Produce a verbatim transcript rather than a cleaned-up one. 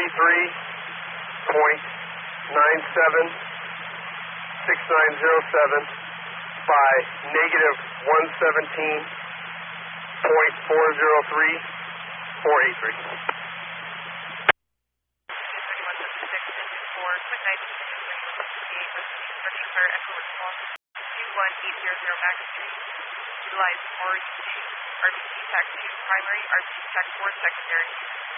twenty-three point nine seven six nine zero seven by negative one seventeen point four zero three four eight three. Quick night, searching for Echo response two one eight zero zero Max Street. Utilize R U G, R B C Tech two primary, R B C Tech four secondary.